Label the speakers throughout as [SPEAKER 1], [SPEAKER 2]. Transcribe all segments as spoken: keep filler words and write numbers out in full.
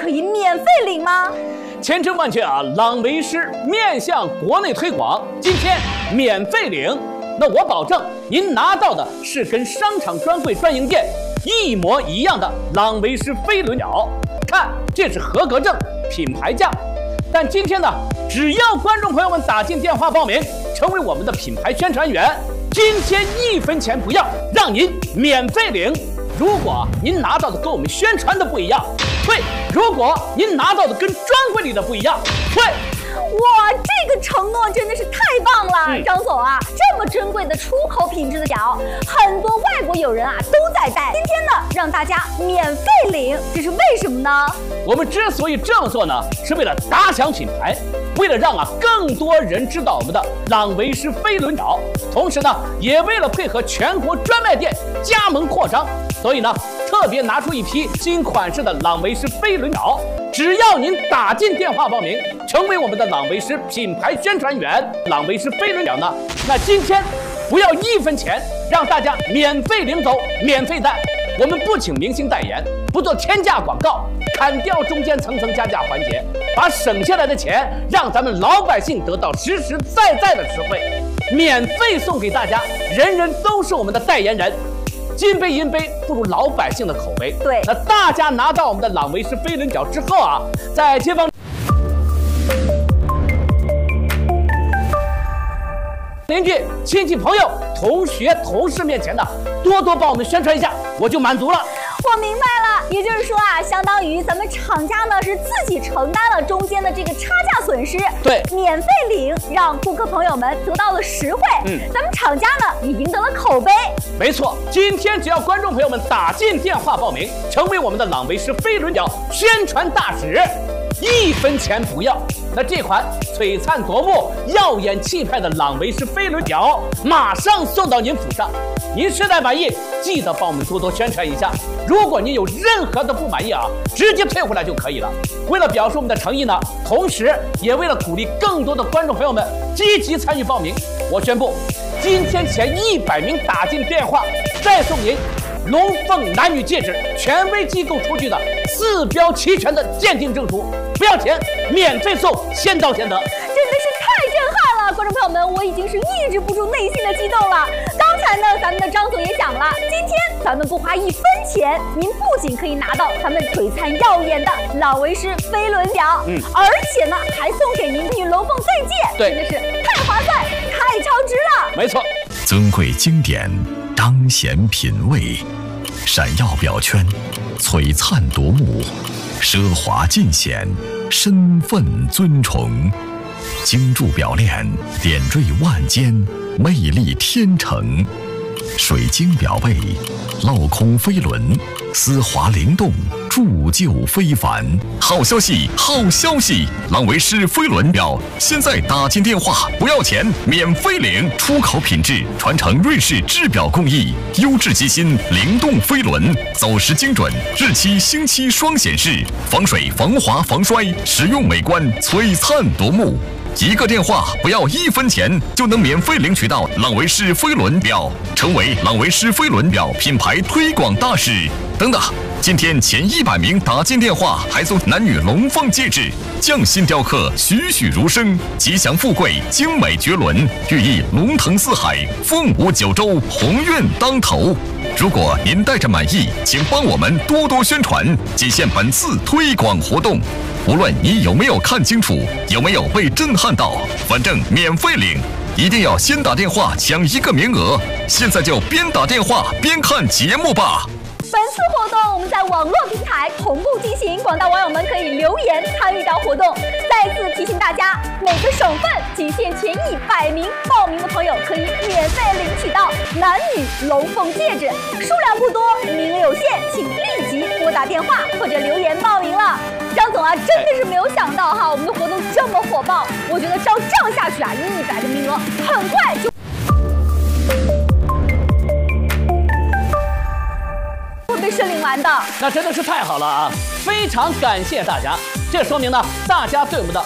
[SPEAKER 1] 可以免费领吗？
[SPEAKER 2] 千真万确啊！朗维诗面向国内推广，今天免费领。那我保证，您拿到的是跟商场专柜专营店一模一样的朗维诗飞轮表。看，这是合格证，品牌价。但今天呢，只要观众朋友们打进电话报名，成为我们的品牌宣传员，今天一分钱不要，让您免费领。如果您拿到的跟我们宣传的不一样，退；如果您拿到的跟专柜里的不一样，退。
[SPEAKER 1] 哇，这个承诺真的是太棒了，嗯、张总啊，这么珍贵的出口品质的表，很多外国友人啊都在戴。今天呢，让大家免费领，这是为什么呢？
[SPEAKER 2] 我们之所以这么做呢，是为了打响品牌，为了让啊更多人知道我们的朗维诗飞轮表，同时呢，也为了配合全国专卖店加盟扩张，所以呢，特别拿出一批新款式的朗维诗飞轮表。只要您打进电话报名，成为我们的朗维诗品牌宣传员，朗维诗飞轮表呢，那今天不要一分钱，让大家免费领走，免费戴。我们不请明星代言，不做天价广告，砍掉中间层层加价环节，把省下来的钱让咱们老百姓得到实实在在的实惠，免费送给大家，人人都是我们的代言人。金杯银杯不如老百姓的口碑。
[SPEAKER 1] 对，
[SPEAKER 2] 那大家拿到我们的朗维诗飞轮表之后啊，在街坊、邻居、亲戚、朋友、同学、同事面前呢，多多帮我们宣传一下，我就满足了。
[SPEAKER 1] 我明白了，也就是说啊，相当于咱们厂家呢是自己承担了中间的这个差价损失，
[SPEAKER 2] 对，
[SPEAKER 1] 免费领，让顾客朋友们得到了实惠，嗯，咱们厂家呢也赢得了口碑。
[SPEAKER 2] 没错，今天只要观众朋友们打进电话报名，成为我们的朗维诗飞轮表宣传大使，一分钱不要。那这款璀璨夺目、耀眼气派的朗维诗飞轮表马上送到您府上。您实在满意，记得帮我们多多宣传一下。如果您有任何的不满意啊，直接退回来就可以了。为了表示我们的诚意呢，同时也为了鼓励更多的观众朋友们积极参与报名，我宣布，今天前一百名打进电话，再送您龙凤男女戒指，权威机构出具的四标齐全的鉴定证书，不要钱，免费送，先到先得。
[SPEAKER 1] 真的是太震撼了，观众朋友们，我已经是抑制不住内心的激动了。刚才呢，咱们的张总也讲了，今天咱们不花一分钱，您不仅可以拿到咱们璀璨耀眼的朗维诗飞轮表，嗯，而且呢，还送给您女龙凤钻戒，
[SPEAKER 2] 对，
[SPEAKER 1] 真的是太划算、太超值了。
[SPEAKER 2] 没错，
[SPEAKER 3] 尊贵经典，彰显品味，闪耀表圈，璀璨夺目，奢华尽显，身份尊崇。精铸表链，点缀万间，魅力天成。水晶表背，镂空飞轮，丝滑灵动，铸就非凡。好消息，好消息！朗维诗飞轮表现在打进电话不要钱，免费领，出口品质，传承瑞士制表工艺，优质机芯，灵动飞轮，走时精准，日期星期双显示，防水、防滑、防摔，实用美观，璀璨夺目。一个电话不要一分钱，就能免费领取到朗维诗飞轮表，成为朗维诗飞轮表品牌推广大使。等等，今天前一百名打进电话，还送男女龙凤戒指，匠心雕刻，栩栩如生，吉祥富贵，精美绝伦，寓意龙腾四海，凤舞九州，鸿运当头。如果您带着满意，请帮我们多多宣传，仅限本次推广活动。无论你有没有看清楚，有没有被震撼到，反正免费领，一定要先打电话抢一个名额。现在就边打电话边看节目吧。
[SPEAKER 1] 本次活动我们在网络平台同步进行，广大网友们可以留言参与到活动。再次提醒大家，每个省份仅限前一百名报名的朋友可以免费领取到男女龙凤戒指，数量不多，名额有限，请立即拨打电话或者留言报名了。张总啊，真的是没有想到哈，我们的活动这么火爆，我觉得照这样下去啊，一百个名额很快就被申领完的。
[SPEAKER 2] 那真的是太好了啊！非常感谢大家，这说明呢，大家对我们的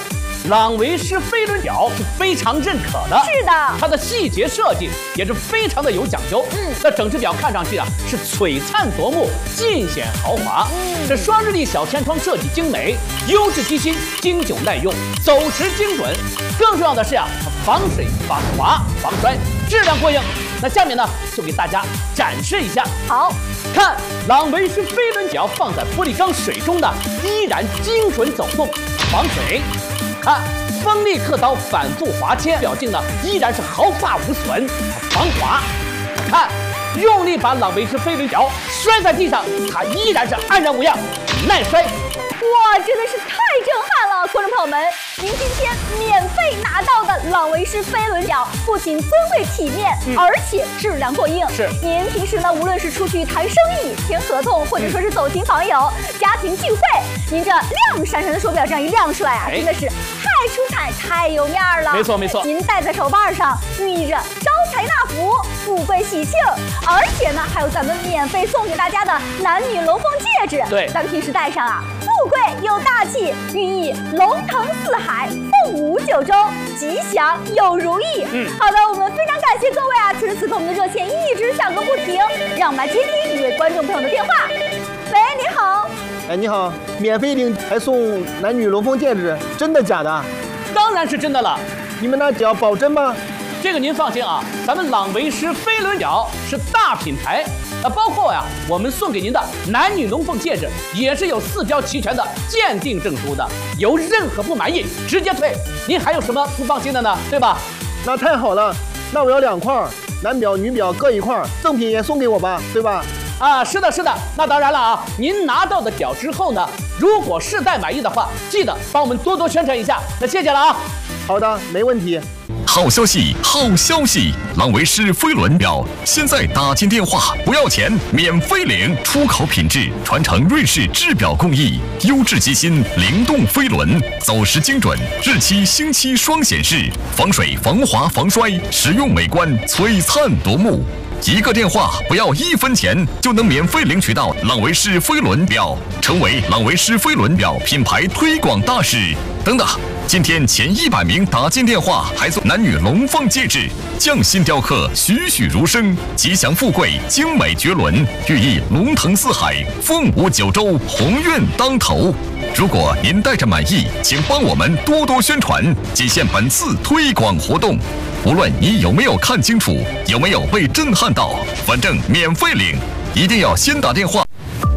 [SPEAKER 2] 朗维诗飞轮表是非常认可的。
[SPEAKER 1] 是的，
[SPEAKER 2] 它的细节设计也是非常的有讲究。嗯，那整只表看上去啊是璀璨夺目，尽显豪华。嗯，这双日历小天窗设计精美，优质机芯，经久耐用，走时精准。更重要的是啊，防水、防滑、防摔，质量过硬。那下面呢，就给大家展示一下。
[SPEAKER 1] 好，
[SPEAKER 2] 看朗维诗飞轮表放在玻璃缸水中的，依然精准走动，防水。看锋利刻刀反复划切，表径呢依然是毫发无损，防滑。看用力把朗维诗飞轮表摔在地上，它依然是安然无恙，耐摔。
[SPEAKER 1] 哇，真的是太震撼了！观众朋友们，您今天免费拿到的朗维诗飞轮表，不仅尊贵体面，嗯、而且质量过硬。
[SPEAKER 2] 是，
[SPEAKER 1] 您平时呢，无论是出去谈生意、签合同，或者说是走亲访友、家庭聚会，您这亮闪闪的手表这样一亮出来啊，哎、真的是太出彩、太有面了。
[SPEAKER 2] 没错没错，
[SPEAKER 1] 您戴在手腕上，寓意着招财纳福、富贵喜庆，而且呢，还有咱们免费送给大家的男女龙凤戒指。
[SPEAKER 2] 对，
[SPEAKER 1] 咱们平时戴上啊。富贵又大气，寓意龙腾四海、凤舞九州、吉祥又如意。嗯，好的，我们非常感谢各位啊！此时此刻我们的热线一直响个不停，让我们来接听一位观众朋友的电话。喂，你好。
[SPEAKER 4] 哎，你好，免费领还送男女龙凤戒指，真的假的？
[SPEAKER 2] 当然是真的了。
[SPEAKER 4] 你们那叫保真吗？
[SPEAKER 2] 这个您放心啊，咱们朗维诗飞轮表是大品牌，呃，包括呀，我们送给您的男女龙凤戒指也是有四标齐全的鉴定证书的，有任何不满意直接退，您还有什么不放心的呢？对吧？
[SPEAKER 4] 那太好了，那我要两块，男表女表各一块，赠品也送给我吧，对吧？
[SPEAKER 2] 啊，是的，是的，那当然了啊，您拿到的表之后呢，如果试戴满意的话，记得帮我们多多宣传一下，那谢谢了啊。
[SPEAKER 4] 好的，没问题。
[SPEAKER 3] 好消息，好消息！朗维诗飞轮表现在打进电话不要钱，免费领，出口品质，传承瑞士制表工艺，优质机芯，灵动飞轮，走时精准，日期星期双显示，防水、防滑、防摔，实用美观，璀璨夺目。一个电话不要一分钱，就能免费领取到朗维诗飞轮表，成为朗维诗飞轮表品牌推广大使。等等，今天前一百名打进电话还送男女龙凤戒指，匠心雕刻，栩栩如生，吉祥富贵，精美绝伦，寓意龙腾四海，凤舞九州，鸿运当头。如果您带着满意，请帮我们多多宣传，仅限本次推广活动。无论你有没有看清楚，有没有被震撼到，反正免费领，一定要先打电话。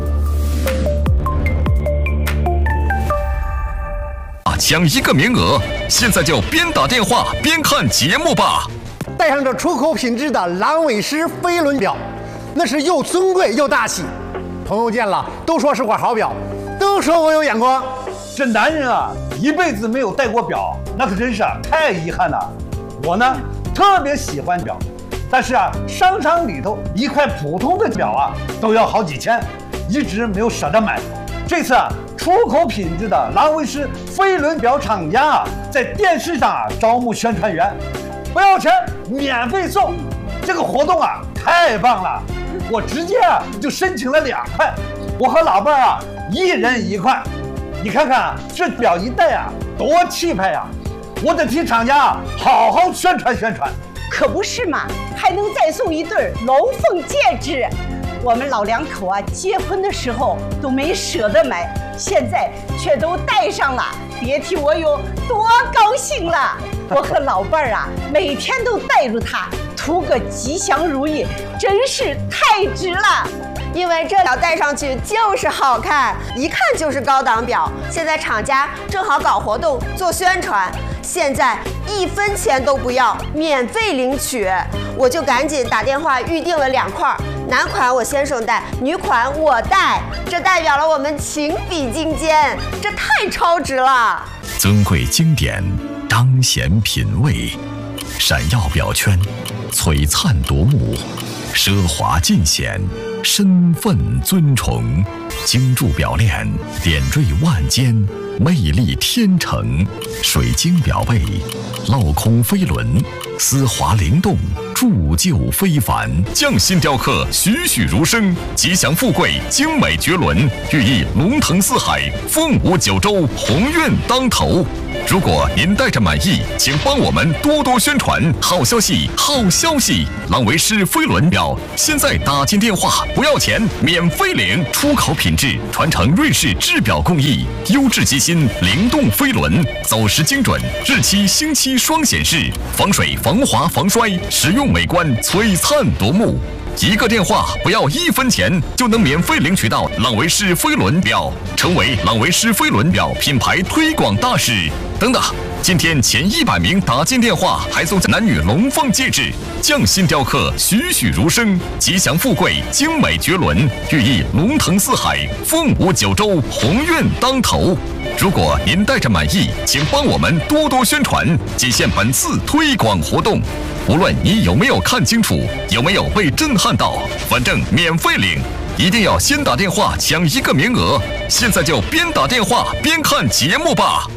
[SPEAKER 3] 抢一个名额，现在就边打电话边看节目吧。
[SPEAKER 5] 带上这出口品质的朗维诗飞轮表，那是又尊贵又大气。朋友见了都说是块好表，都说我有眼光。
[SPEAKER 6] 这男人啊，一辈子没有戴过表，那可真是啊太遗憾了。我呢，特别喜欢表，但是啊，商场里头一块普通的表啊，都要好几千，一直没有舍得买。这次啊，出口品质的朗维诗飞轮表厂家啊，在电视上啊招募宣传员，不要钱，免费送。这个活动啊，太棒了！我直接啊就申请了两块，我和老伴儿啊一人一块。你看看这表一戴啊，多气派呀！我得替厂家啊好好宣传宣传。
[SPEAKER 7] 可不是嘛，还能再送一对龙凤戒指。我们老两口啊，结婚的时候都没舍得买，现在却都戴上了，别提我有多高兴了。我和老伴儿啊，每天都带着它，图个吉祥如意，真是太值了。
[SPEAKER 8] 因为这表戴上去就是好看，一看就是高档表。现在厂家正好搞活动做宣传，现在一分钱都不要，免费领取。我就赶紧打电话预定了两块，男款我先生戴，女款我戴，这代表了我们情比金坚，这太超值了。
[SPEAKER 3] 尊贵经典，彰显品味，闪耀表圈，璀璨夺目，奢华尽显，身份尊崇，精铸表链，点缀万间，魅力天成，水晶表背，镂空飞轮，丝滑灵动， 铸就非凡，匠心雕刻栩栩如生，吉祥富贵，精美绝伦，寓意龙腾四海，凤舞九州，鸿运当头。如果您带着满意，请帮我们多多宣传。好消息，好消息！朗维诗飞轮表现在打进电话不要钱，免费领，出口品质，传承瑞士制表工艺，优质机芯，灵动飞轮，走时精准，日期星期双显示，防水防滑防摔，实用美观，璀璨夺目。一个电话不要一分钱，就能免费领取到朗维诗飞轮表，成为朗维诗飞轮表品牌推广大使。等等，今天前一百名打进电话还送男女龙凤戒指，匠心雕刻栩栩如生，吉祥富贵，精美绝伦，寓意龙腾四海，凤舞九州，鸿运当头。如果您带着满意，请帮我们多多宣传，仅限本次推广活动。无论你有没有看清楚，有没有被震撼到，反正免费领，一定要先打电话抢一个名额。现在就边打电话边看节目吧。